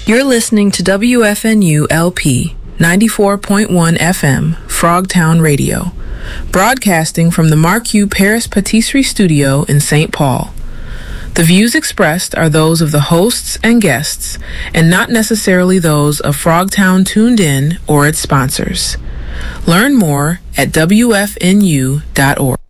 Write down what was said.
You're listening to WFNU LP 94.1 FM, Frogtown Radio, broadcasting from the Marquis Paris Patisserie Studio in St. Paul. The views expressed are those of the hosts and guests, and not necessarily those of Frogtown Tuned In or its sponsors. Learn more at WFNU.org.